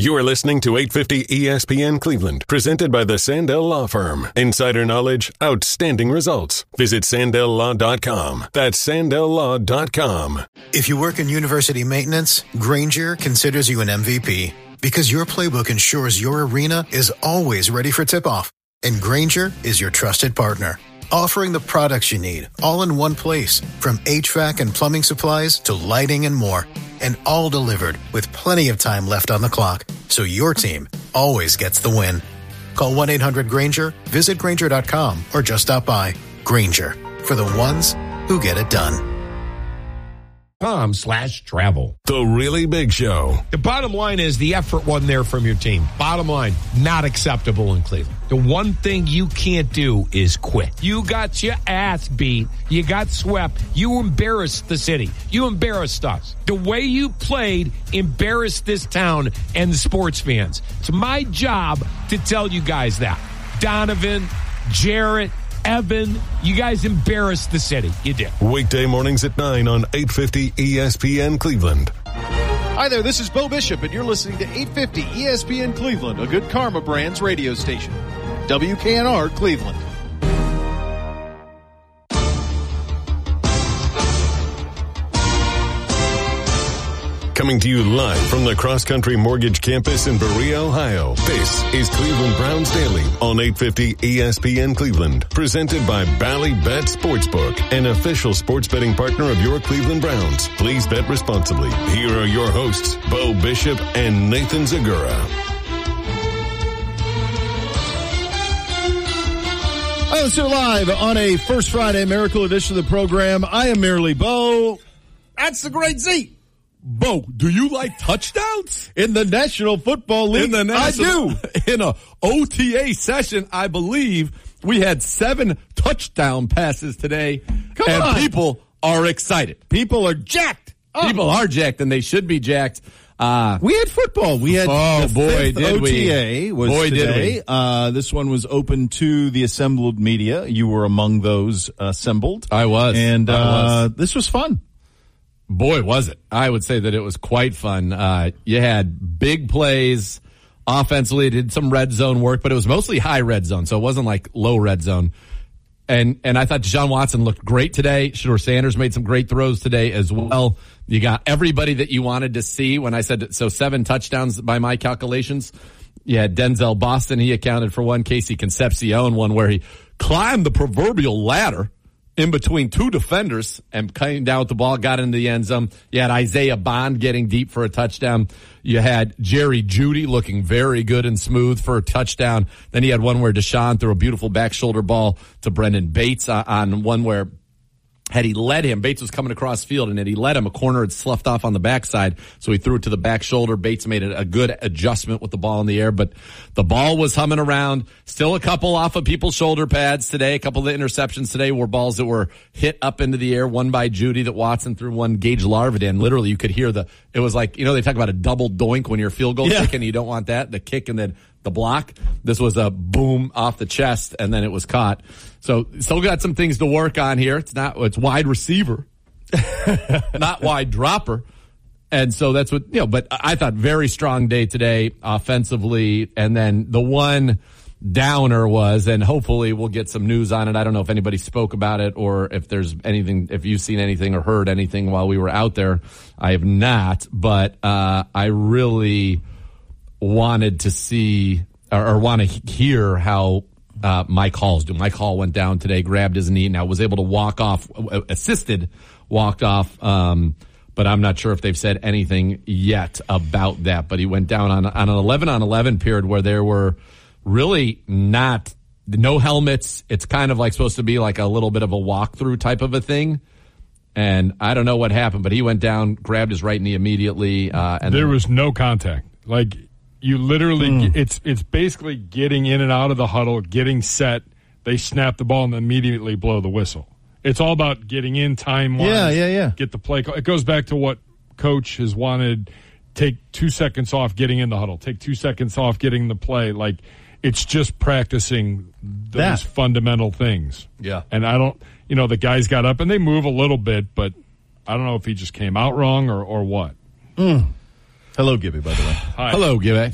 You are listening to 850 ESPN Cleveland, presented by the Sandell Law Firm. Insider knowledge, outstanding results. Visit SandellLaw.com. That's SandellLaw.com. If you work in university maintenance, Grainger considers you an MVP because your playbook ensures your arena is always ready for tip-off. And Grainger is your trusted partner, offering the products you need all in one place, from HVAC and plumbing supplies to lighting and more. And all delivered with plenty of time left on the clock, so your team always gets the win. Call 1-800-GRAINGER, visit Grainger.com, or just stop by. Grainger, for the ones who get it done. .com/travel. The Really Big Show. The bottom line is the effort wasn't there from your team. Bottom line, not acceptable in Cleveland. The one thing you can't do is quit. You got your ass beat. You got swept. You embarrassed the city. You embarrassed us. The way you played embarrassed this town and the sports fans. It's my job to tell you guys that. Donovan, Jarrett, Evan, you guys embarrassed the city. You did. Weekday mornings at 9 on 850 ESPN Cleveland. Hi there, this is Bo Bishop, and you're listening to 850 ESPN Cleveland, a Good Karma Brands radio station. WKNR Cleveland. Coming to you live from the Cross Country Mortgage Campus in Berea, Ohio. This is Cleveland Browns Daily on 850 ESPN Cleveland. Presented by Bally Bet Sportsbook, an official sports betting partner of your Cleveland Browns. Please bet responsibly. Here are your hosts, Bo Bishop and Nathan Zagura. Hi, let's do live on a First Friday Miracle edition of the program. I am merely Bo. That's the great Z. Bo, do you like touchdowns? In the National Football League, I do. In a OTA session, I believe we had 7 touchdown passes today. Come on. People are excited. People are jacked. People are jacked, and they should be jacked. We had football. We had the fifth OTA was today. This one was open to the assembled media. You were among those assembled. I was. And this was fun. Boy, was it. I would say that it was quite fun. You had big plays offensively, did some red zone work, but it was mostly high red zone, so it wasn't like low red zone. And I thought Deshaun Watson looked great today. Shedeur Sanders made some great throws today as well. You got everybody that you wanted to see when I said, so 7 touchdowns by my calculations. You had Denzel Boston, he accounted for one. Casey Concepcion, one where he climbed the proverbial ladder in between 2 defenders and came down with the ball, got into the end zone. You had Isaiah Bond getting deep for a touchdown. You had Jerry Jeudy looking very good and smooth for a touchdown. Then you had one where Deshaun threw a beautiful back shoulder ball to Brendan Bates on one where had he led him, Bates was coming across field, and had he led him, a corner had sloughed off on the backside, so he threw it to the back shoulder. Bates made a good adjustment with the ball in the air, but the ball was humming around. Still a couple off of people's shoulder pads today. A couple of the interceptions today were balls that were hit up into the air, one by Jeudy that Watson threw, one Gage Larvidan. Literally, you could hear it was like, they talk about a double doink when you're field goal kicking, you don't want that, the kick and then the block. This was a boom off the chest, and then it was caught. So still got some things to work on here. It's wide receiver, not wide dropper. And so that's what, but I thought very strong day today offensively. And then the one downer was, and hopefully we'll get some news on it. I don't know if anybody spoke about it or if there's anything, if you've seen anything or heard anything while we were out there. I have not, but I really wanted to see or want to hear how Mike Hall's doing. Mike Hall went down today, grabbed his knee, now was able to walk off, walked off, but I'm not sure if they've said anything yet about that. But he went down on an 11-on-11 period where there were really no helmets. It's kind of like supposed to be like a little bit of a walkthrough type of a thing. And I don't know what happened, but he went down, grabbed his right knee immediately. And there was no contact. Like, you literally, it's basically getting in and out of the huddle, getting set. They snap the ball and immediately blow the whistle. It's all about getting in time-wise. Yeah. Get the play. It goes back to what Coach has wanted. Take 2 seconds off getting in the huddle. Take 2 seconds off getting the play. Like, it's just practicing those fundamental things. Yeah. And I don't, the guys got up and they move a little bit, but I don't know if he just came out wrong or what. Hello, Gibby, by the way. Hi. Hello, Gibby.